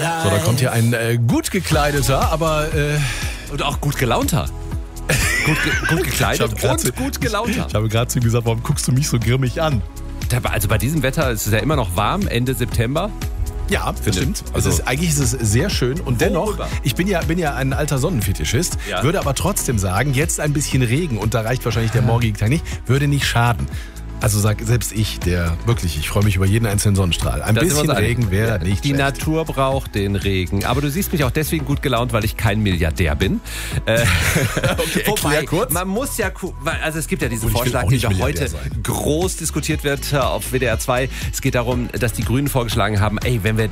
So, da kommt hier ein gut gekleideter, aber... Und auch gut gelaunter. Gut gekleidet und gut gelaunter. Ich habe gerade zu ihm gesagt, warum guckst du mich so grimmig an? Also bei diesem Wetter ist es ja immer noch warm, Ende September. Ja, das stimmt. Eigentlich ist es sehr schön und dennoch, ich bin ja ein alter Sonnenfetischist, würde aber trotzdem sagen, jetzt ein bisschen Regen und da reicht wahrscheinlich der morgige Tag nicht, würde nicht schaden. Also sag selbst ich freue mich über jeden einzelnen Sonnenstrahl. Ein bisschen Regen wäre nicht Die schlecht. Natur braucht den Regen. Aber du siehst mich auch deswegen gut gelaunt, weil ich kein Milliardär bin. Okay, erklär kurz. Man muss ja, also es gibt ja diesen Und ich will Vorschlag, auch nicht der Milliardär heute sein. groß diskutiert wird auf WDR 2. Es geht darum, dass die Grünen vorgeschlagen haben, wenn wir